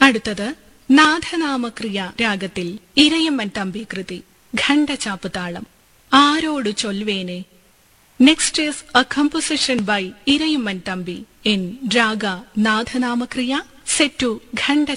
അടുത്തത് നാഥനാമക്രിയ രാഗത്തിൽ ഇരയമ്മൻ തമ്പി കൃതി ഖണ്ഡചാപ്പുതാളം. ആരോടു ചൊൽവേനെ. Next is A composition by Irayimman Thampi in raga നാഥനാമക്രിയ set to ഖണ്ഡ